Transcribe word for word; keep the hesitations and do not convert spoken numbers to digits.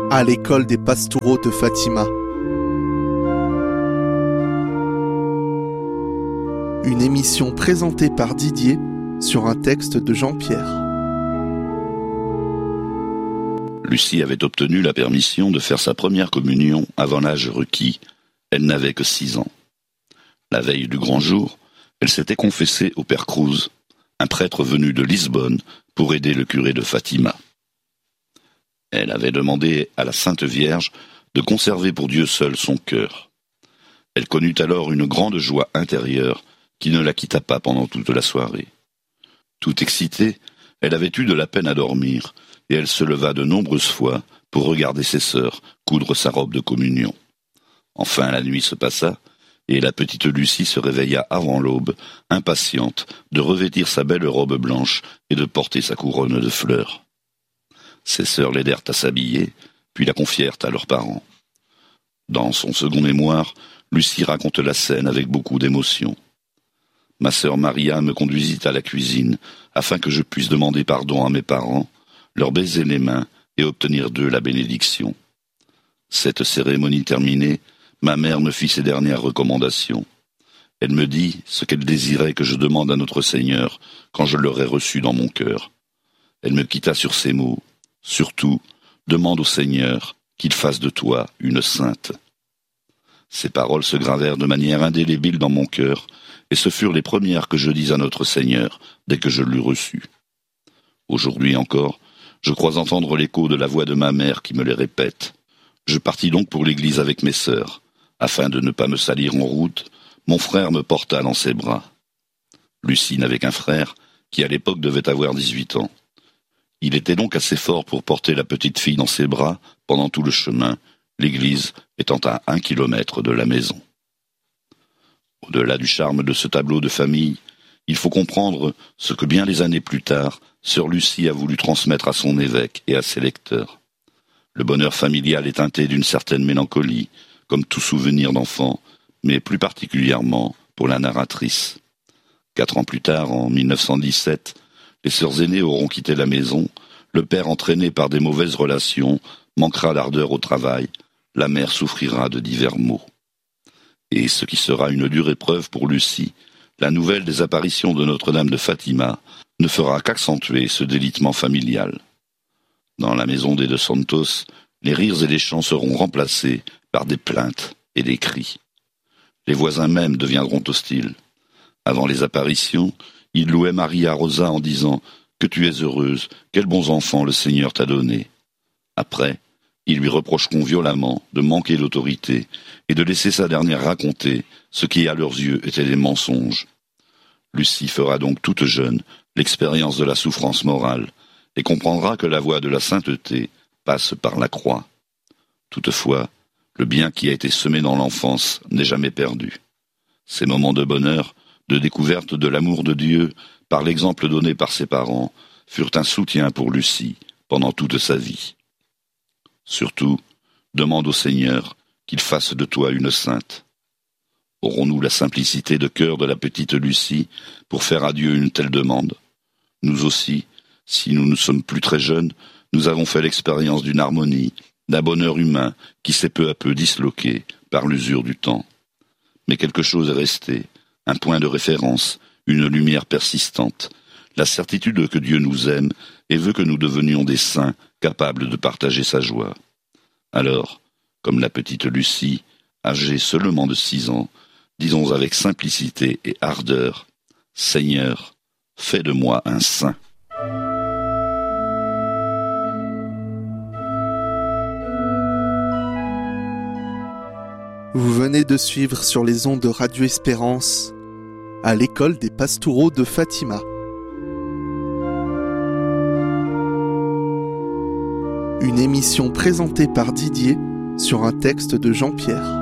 à l'école des Pastoureaux de Fatima. Une émission présentée par Didier sur un texte de Jean-Pierre. Lucie avait obtenu la permission de faire sa première communion avant l'âge requis. Elle n'avait que six ans. La veille du grand jour, elle s'était confessée au père Cruz, un prêtre venu de Lisbonne pour aider le curé de Fatima. Elle avait demandé à la Sainte Vierge de conserver pour Dieu seul son cœur. Elle connut alors une grande joie intérieure qui ne la quitta pas pendant toute la soirée. Tout excitée, elle avait eu de la peine à dormir, et elle se leva de nombreuses fois pour regarder ses sœurs coudre sa robe de communion. Enfin la nuit se passa, et la petite Lucie se réveilla avant l'aube, impatiente de revêtir sa belle robe blanche et de porter sa couronne de fleurs. Ses sœurs l'aidèrent à s'habiller, puis la confièrent à leurs parents. Dans son second mémoire, Lucie raconte la scène avec beaucoup d'émotion. Ma sœur Maria me conduisit à la cuisine, afin que je puisse demander pardon à mes parents, leur baiser les mains et obtenir d'eux la bénédiction. Cette cérémonie terminée, ma mère me fit ses dernières recommandations. Elle me dit ce qu'elle désirait que je demande à notre Seigneur quand je l'aurai reçu dans mon cœur. Elle me quitta sur ces mots. Surtout, demande au Seigneur qu'il fasse de toi une sainte. Ces paroles se gravèrent de manière indélébile dans mon cœur, et ce furent les premières que je dis à notre Seigneur dès que je l'eus reçu. Aujourd'hui encore, je crois entendre l'écho de la voix de ma mère qui me les répète. Je partis donc pour l'église avec mes sœurs. Afin de ne pas me salir en route, mon frère me porta dans ses bras. Lucie n'avait qu'un frère, qui à l'époque devait avoir dix-huit ans. Il était donc assez fort pour porter la petite fille dans ses bras pendant tout le chemin, l'église étant à un kilomètre de la maison. Au-delà du charme de ce tableau de famille, il faut comprendre ce que bien des années plus tard, sœur Lucie a voulu transmettre à son évêque et à ses lecteurs. Le bonheur familial est teinté d'une certaine mélancolie, comme tout souvenir d'enfant, mais plus particulièrement pour la narratrice. Quatre ans plus tard, en mille neuf cent dix-sept, les sœurs aînées auront quitté la maison, le père entraîné par des mauvaises relations manquera d'ardeur au travail, la mère souffrira de divers maux. Et ce qui sera une dure épreuve pour Lucie, la nouvelle des apparitions de Notre-Dame de Fatima ne fera qu'accentuer ce délitement familial. Dans la maison des Dos Santos, les rires et les chants seront remplacés par des plaintes et des cris. Les voisins même deviendront hostiles. Avant les apparitions, ils louaient Maria Rosa en disant « Que tu es heureuse, quels bons enfants le Seigneur t'a donnés ». Après, ils lui reprocheront violemment de manquer d'autorité et de laisser sa dernière raconter ce qui à leurs yeux étaient des mensonges. Lucie fera donc toute jeune l'expérience de la souffrance morale et comprendra que la voie de la sainteté passe par la croix. Toutefois, le bien qui a été semé dans l'enfance n'est jamais perdu. Ces moments de bonheur, de découverte de l'amour de Dieu, par l'exemple donné par ses parents, furent un soutien pour Lucie pendant toute sa vie. Surtout, demande au Seigneur qu'il fasse de toi une sainte. Aurons-nous la simplicité de cœur de la petite Lucie pour faire à Dieu une telle demande ? Nous aussi, si nous ne sommes plus très jeunes, nous avons fait l'expérience d'une harmonie, d'un bonheur humain qui s'est peu à peu disloqué par l'usure du temps. Mais quelque chose est resté, un point de référence, une lumière persistante, la certitude que Dieu nous aime et veut que nous devenions des saints capables de partager sa joie. Alors, comme la petite Lucie, âgée seulement de six ans, disons avec simplicité et ardeur, « Seigneur, fais de moi un saint ». Vous venez de suivre sur les ondes de Radio Espérance à l'école des Pastoureaux de Fatima. Une émission présentée par Didier sur un texte de Jean-Pierre.